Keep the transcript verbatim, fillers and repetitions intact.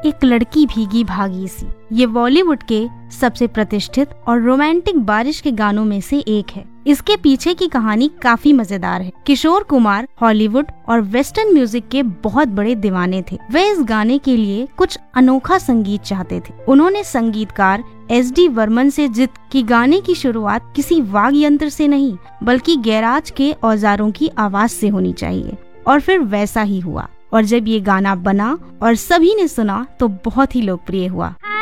एक लड़की भीगी भागी सी। ये बॉलीवुड के सबसे प्रतिष्ठित और रोमांटिक बारिश के गानों में से एक है। इसके पीछे की कहानी काफी मजेदार है। किशोर कुमार हॉलीवुड और वेस्टर्न म्यूजिक के बहुत बड़े दीवाने थे। वे इस गाने के लिए कुछ अनोखा संगीत चाहते थे। उन्होंने संगीतकार एस डी वर्मन से जिद की गाने की शुरुआत किसी वाद्य यंत्र से नहीं बल्कि गैराज के औजारों की आवाज से होनी चाहिए, और फिर वैसा ही हुआ। और जब ये गाना बना और सभी ने सुना तो बहुत ही लोकप्रिय हुआ।